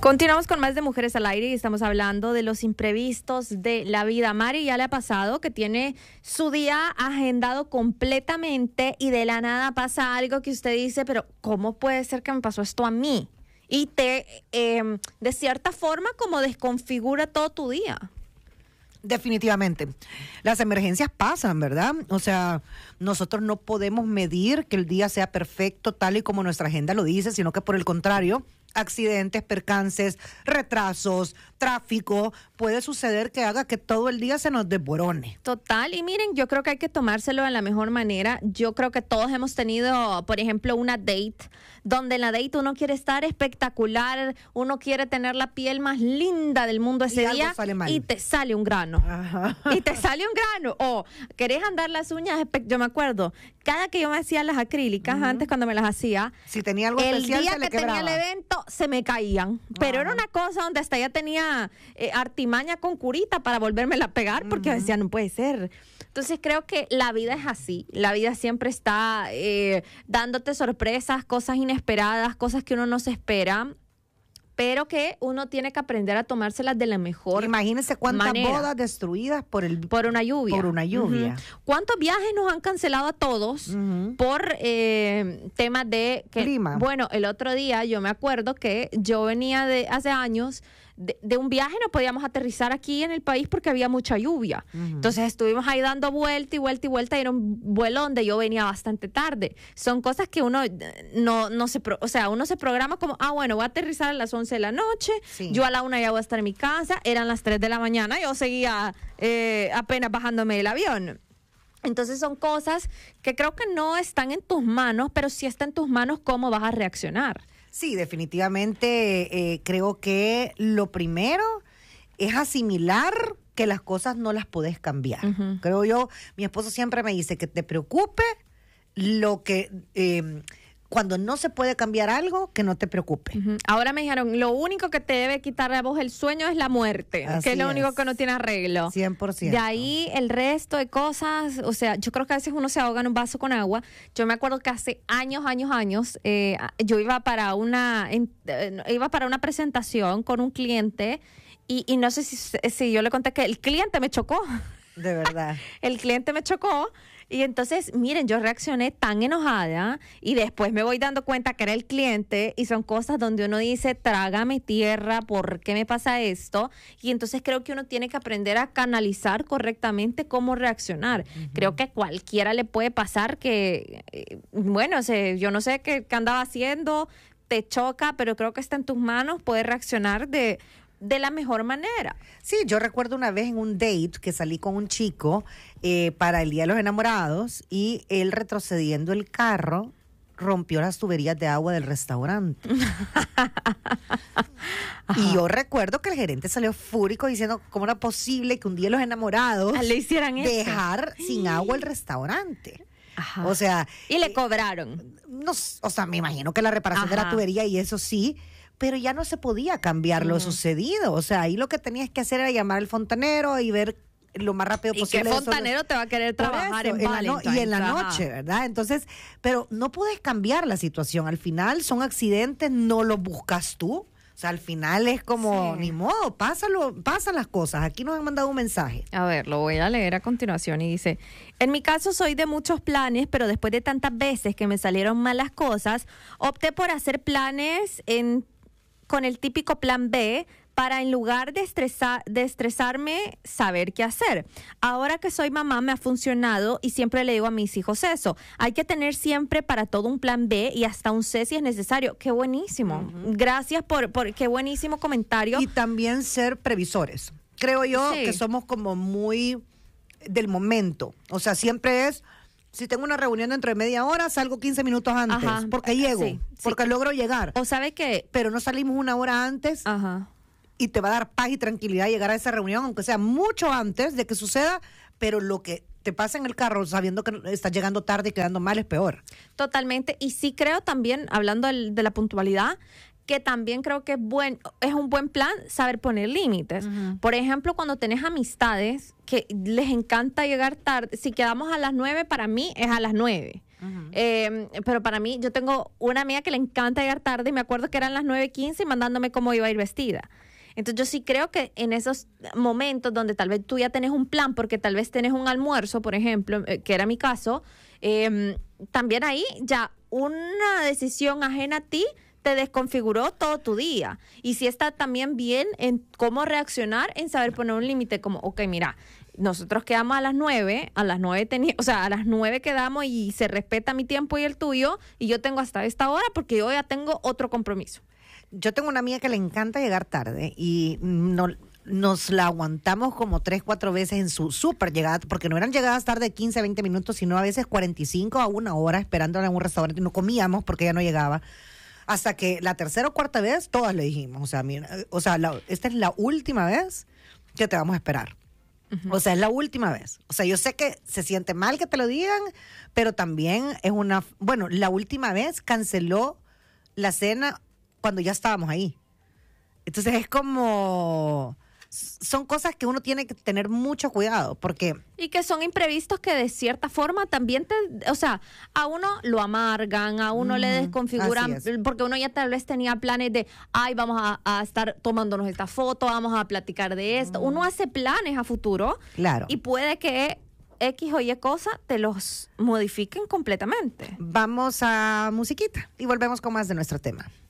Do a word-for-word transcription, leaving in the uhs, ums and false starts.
Continuamos con más de Mujeres al Aire y estamos hablando de los imprevistos de la vida. Mari, ¿ya le ha pasado que tiene su día agendado completamente y de la nada pasa algo que usted dice, pero ¿cómo puede ser que me pasó esto a mí? Y te, eh, de cierta forma, como desconfigura todo tu día. Definitivamente. Las emergencias pasan, ¿verdad? O sea, nosotros no podemos medir que el día sea perfecto tal y como nuestra agenda lo dice, sino que por el contrario, accidentes, percances, retrasos, tráfico, puede suceder que haga que todo el día se nos desborone. Total, y miren, yo creo que hay que tomárselo de la mejor manera. Yo creo que todos hemos tenido, por ejemplo, una date, donde en la date uno quiere estar espectacular, uno quiere tener la piel más linda del mundo ese y día, sale mal. y te sale un grano. Ajá. Y te sale un grano. O querés andar las uñas, yo me acuerdo, cada que yo me hacía las acrílicas, uh-huh. antes cuando me las hacía, si tenía algo el especial, día se le que quebraba. tenía el evento, se me caían. Pero Ajá. era una cosa donde hasta ya tenía eh, artimaña con curita para volvérmela a pegar, porque uh-huh. decía, no puede ser. Entonces creo que la vida es así. La vida siempre está eh, dándote sorpresas, cosas inesperadas, cosas que uno no se espera, pero que uno tiene que aprender a tomárselas de la mejor Imagínense cuántas manera. bodas destruidas por el por una lluvia. Por una lluvia. Uh-huh. ¿Cuántos viajes nos han cancelado a todos uh-huh. por eh, temas de que, clima? Bueno, el otro día yo me acuerdo que yo venía de hace años de, de un viaje, no podíamos aterrizar aquí en el país porque había mucha lluvia. Uh-huh. Entonces estuvimos ahí dando vuelta y vuelta y vuelta y era un vuelo donde yo venía bastante tarde. Son cosas que uno no, no se, pro, o sea, uno se programa como, ah, bueno, voy a aterrizar a las once de la noche, sí. yo a la una ya voy a estar en mi casa, eran las tres de la mañana, yo seguía eh, apenas bajándome del avión. Entonces son cosas que creo que no están en tus manos, pero sí está en tus manos cómo vas a reaccionar. Sí, definitivamente eh, creo que lo primero es asimilar que las cosas no las podés cambiar. Uh-huh. Creo yo, mi esposo siempre me dice que te preocupe lo que... Eh, cuando no se puede cambiar algo, que no te preocupe. Uh-huh. Ahora me dijeron, lo único que te debe quitar a vos el sueño es la muerte, Así que es lo es. único que no tiene arreglo. cien por ciento. De ahí el resto de cosas, o sea, yo creo que a veces uno se ahoga en un vaso con agua. Yo me acuerdo que hace años, años, años, eh, yo iba para una, en, eh, iba para una presentación con un cliente y, y no sé si, si yo le conté que el cliente me chocó. De verdad. El cliente me chocó. Y entonces, miren, yo reaccioné tan enojada y después me voy dando cuenta que era el cliente y son cosas donde uno dice, trágame tierra, ¿por qué me pasa esto? Y entonces creo que uno tiene que aprender a canalizar correctamente cómo reaccionar. Uh-huh. Creo que a cualquiera le puede pasar que, eh, bueno, o sea, yo no sé qué, qué andaba haciendo, te choca, pero creo que está en tus manos poder reaccionar de... de la mejor manera. Sí, yo recuerdo una vez en un date que salí con un chico eh, para el Día de los Enamorados y él retrocediendo el carro rompió las tuberías de agua del restaurante. Y yo recuerdo que el gerente salió fúrico diciendo cómo era posible que un Día de los Enamorados le hicieran eso. Dejar sin agua el restaurante. Ajá. O sea, y le eh, cobraron. No, o sea, me imagino que la reparación Ajá. de la tubería y eso sí, pero ya no se podía cambiar lo uh-huh. sucedido. O sea, ahí lo que tenías que hacer era llamar al fontanero y ver lo más rápido posible. ¿Y qué fontanero eso, te va a querer trabajar eso, en, en no, y en la noche, ¿verdad? Entonces, pero no puedes cambiar la situación. Al final son accidentes, no los buscas tú. O sea, al final es como, sí. ni modo, pásalo, pasan las cosas. Aquí nos han mandado un mensaje. A ver, lo voy a leer a continuación y dice, en mi caso soy de muchos planes, pero después de tantas veces que me salieron malas cosas, opté por hacer planes en con el típico plan B para en lugar de, estresar, de estresarme, saber qué hacer. Ahora que soy mamá me ha funcionado y siempre le digo a mis hijos eso. Hay que tener siempre para todo un plan B y hasta un C si es necesario. ¡Qué buenísimo! Uh-huh. Gracias por, por qué buenísimo comentario. Y también ser previsores. Creo yo sí. que somos como muy del momento. O sea, siempre es... Si tengo una reunión dentro de media hora, salgo quince minutos antes, Ajá. porque llego, sí, porque sí. logro llegar. ¿O sabe qué? Pero no salimos una hora antes Ajá. y te va a dar paz y tranquilidad llegar a esa reunión, aunque sea mucho antes de que suceda, pero lo que te pasa en el carro sabiendo que estás llegando tarde y quedando mal es peor. Totalmente. Y sí creo también, hablando del, de la puntualidad, que también creo que es, buen, es un buen plan saber poner límites. Uh-huh. Por ejemplo, cuando tenés amistades que les encanta llegar tarde, si quedamos a las nueve, para mí es a las nueve. Uh-huh. Eh, pero para mí, yo tengo una amiga que le encanta llegar tarde y me acuerdo que eran las nueve quince y mandándome cómo iba a ir vestida. Entonces yo sí creo que en esos momentos donde tal vez tú ya tenés un plan, porque tal vez tenés un almuerzo, por ejemplo, eh, que era mi caso, eh, también ahí ya una decisión ajena a ti te desconfiguró todo tu día. Y sí está también bien en cómo reaccionar, en saber poner un límite, como, ok, mira, nosotros quedamos a las nueve, a las nueve teni- o sea, a las nueve quedamos y se respeta mi tiempo y el tuyo, y yo tengo hasta esta hora porque yo ya tengo otro compromiso. Yo tengo una amiga que le encanta llegar tarde y no, nos la aguantamos como tres, cuatro veces en su súper llegada, porque no eran llegadas tarde de quince, veinte minutos, sino a veces cuarenta y cinco a una hora esperándola en un restaurante y no comíamos porque ella no llegaba. Hasta que la tercera o cuarta vez, todas le dijimos, o sea, mira, o sea, la, esta es la última vez que te vamos a esperar. Uh-huh. O sea, es la última vez. O sea, yo sé que se siente mal que te lo digan, pero también es una... Bueno, la última vez canceló la cena cuando ya estábamos ahí. Entonces es como... Son cosas que uno tiene que tener mucho cuidado, porque... Y que son imprevistos que de cierta forma también te... O sea, a uno lo amargan, a uno mm, le desconfiguran, porque uno ya tal vez tenía planes de, ay, vamos a, a estar tomándonos esta foto, vamos a platicar de esto. Mm. Uno hace planes a futuro. Claro. Y puede que X o Y cosa te los modifiquen completamente. Vamos a musiquita y volvemos con más de nuestro tema.